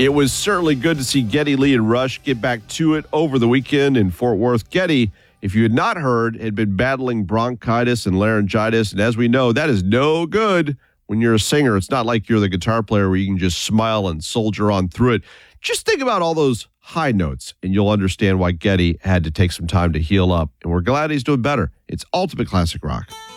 It was certainly good to see Geddy Lee and Rush get back to it over the weekend in Fort Worth. Geddy, if you had not heard, had been battling bronchitis and laryngitis, and as we know, that is no good when you're a singer. It's not like you're the guitar player where you can just smile and soldier on through it. Just think about all those high notes, and you'll understand why Geddy had to take some time to heal up, and we're glad he's doing better. It's Ultimate Classic Rock.